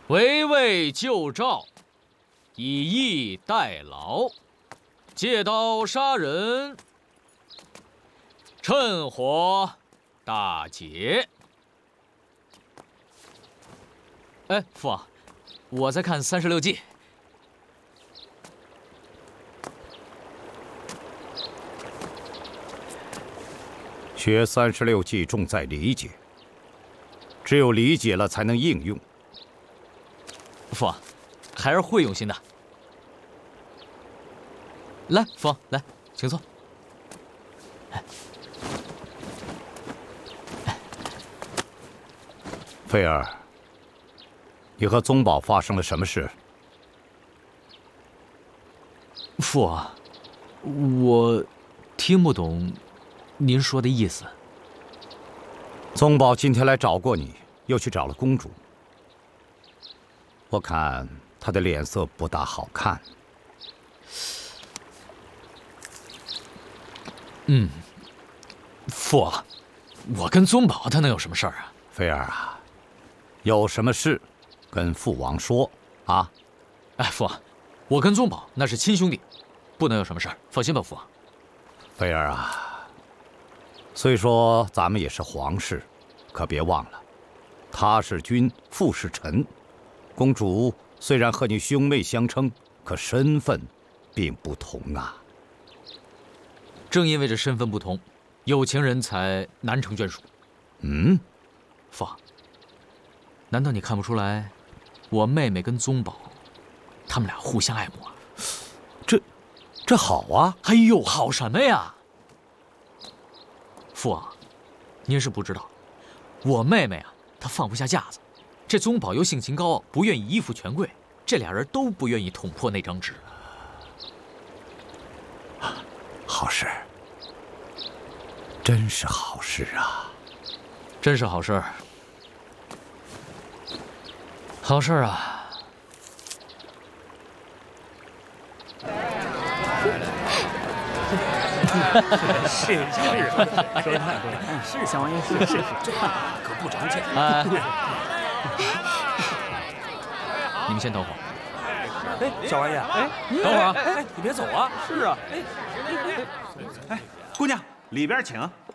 围魏救赵，以逸待劳，借刀杀人，趁火打劫。哎，父王，我在看《36计》。 学36计重在理解，只有理解了才能应用。 父王，孩儿会用心的。来，父王，来，请坐。 菲儿，你和宗保发生了什么事？ 父王，我听不懂您说的意思。 宗保今天来找过你，又去找了公主。我看他的脸色不大好看。 父王，我跟宗保他能有什么事儿啊？ 菲儿啊，有什么事跟父王说啊？ 哎，父王，我跟宗保那是亲兄弟，不能有什么事儿，放心吧，父王。 菲儿啊，虽说咱们也是皇室，可别忘了，他是君，父是臣。公主虽然和你兄妹相称，可身份并不同啊。 正因为这身份不同，有情人才难成眷属。父王，难道你看不出来，我妹妹跟宗保，他们俩互相爱慕啊？ 这好啊！ 哎呦，好什么呀？父王，您是不知道，我妹妹啊，她放不下架子，这宗保又性情高傲，不愿意依附权贵，这俩人都不愿意捅破那张纸。 好事，真是好事啊！ 真是好事儿，好事儿啊！ 是，说的太对了，是小王爷，是，这可不常见。 你们先等会儿。 哎，小王爷，哎， 等会儿啊！ 哎，你别走啊！ 是啊，哎，姑娘里边请。